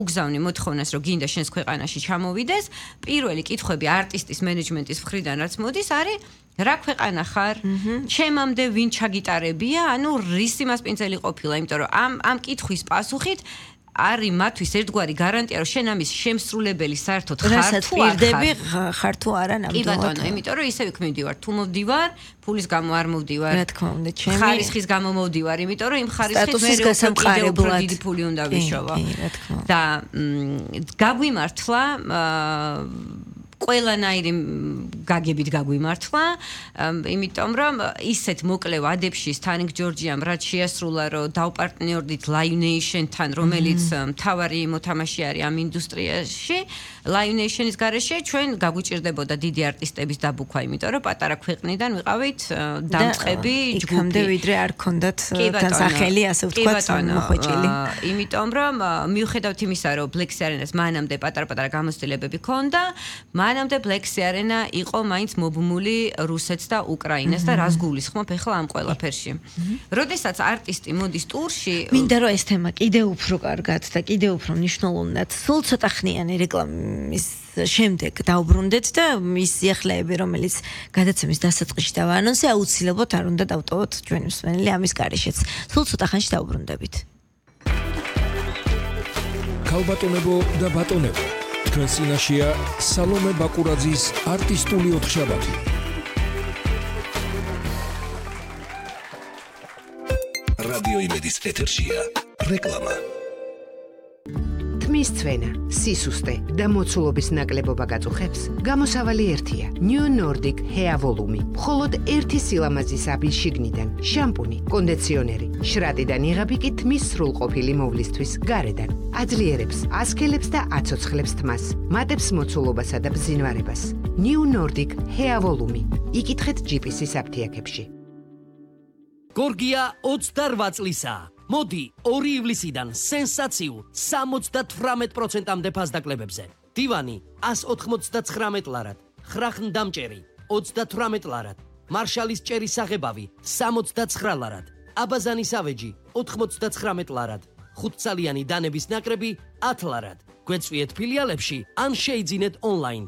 უგზავნი მოთხოვნას, რომ გინდა შენს ქვეყანაში ჩამოვიდეს, პირველი კითხვები არტისტის მენეჯმენტის მხრიდან რაც მოდის, არის რა ქვეყანა ხარ? ჩემამდე ვინ ჩაგიტარებია? ანუ რისი მასპინძელი ყოფილა, იმიტომ რომ ამ კითხვის პასუხით არის მათთვის ერთგვარი გარანტია, რომ შენ ამის შემსრულებელი საერთოდ ხარ თუ არა ნამდვილად. კი ბატონო, იმიტომ რომ ისევ მივდივარ, თუ მოვდივარ, ფულის გამო არ მოვდივარ. რა თქმა უნდა, ჩემი ხარისხის გამო მოვდივარ, იმიტომ რომ იმ ხარისხით მე გასამყარებლად დიდი ფული უნდა ვიშოვა. რა თქმა უნდა. და გაგვიმართლა ყველანაირი გაგებით გაგვიმართლა, იმიტომ რომ ისეთ მოკლე ვადებში თანინგ ჯორჯიამ რაც შეასრულა, რომ დავპარტნიორდით Live Nation-თან, რომელიც მთავარი მოთამაშე არის ამ ინდუსტრიაში, Live Nation-ის გარეშე ჩვენ გაგვიჭირდებოდა დიდი არტისტების დაბუქვა, იმიტომ რომ პატარა ქვეყნიდან ვიყავით დამწყები ჯგუფი. იქამდე ვიდრე არ ქონდათ დასახელი, ასე ვთქვათ, მოხვეჭილი. იმიტომ რომ მიუხედავთ იმისა, რომ Black Sea Arena-ს მანამდე პატარ-პატარა გამოცდილებები ქონდა, მანამდე Black Sea Arena იყო მაინც მობმული რუსეთს და უკრაინას და რას გულისხმობ ახლა ამ ყველაფერში. როდესაც არტისტი მოდის ტურში, მინდა რომ ეს თემა კიდევ უფრო კარგად და კიდევ უფრო მნიშვნელოვნად, სულ ცოტა ხნიანი რეკლამის შემდეგ დავბრუნდეთ და ის სიახლეები, რომელიც გადაცემის დასაწყისში დავაანონსე, აუცილებლად არ უნდა დავტოვოთ ჩვენი მსმენელი ამის გარეშეც. სულ ცოტა ხანში დავბრუნდებით. ქალბატონებო და ბატონებო, თქვენ წინაშეა სალომე ბაკურაძის არტისტული ოთხშაბათი. რადიო იმედის ეთერშია რეკლამა. თმის ცვენა, სისუსტე და მოცულობის ნაკლებობა გაწუხებს, გამოსავალი ერთია. New Nordic Hair Volume. მხოლოდ ერთი სილამაზის აბის შიგნიდან, შამპუნი, კონდიციონერი, შრატიდან იღები კი თმის სრულყოფილი მოვლისთვის გარედან. აძლიერებს, ასქელებს და აცოცხლებს თმას, მატებს მოცულობასა და ბზინვარებას. New Nordic Hair Volume. იკითხეთ GPS-ის აფთიაქებში. გორგია 28 წლისაა. მოდი 2 ივლისიდან სენსაციულ 78%-მდე ფასდაკლებებზე. დივანი 199 ლარად, ხრახნდამჭერი 38 ლარად, მარშალის ჭერის აღებავი 69 ლარად, აბაზანის ავეჯი 99 ლარად, 5 წალიანი დანების ნაკრები 10 ლარად. გვეწვიეთ ფილიალებში ან შეიძინეთ ონლაინ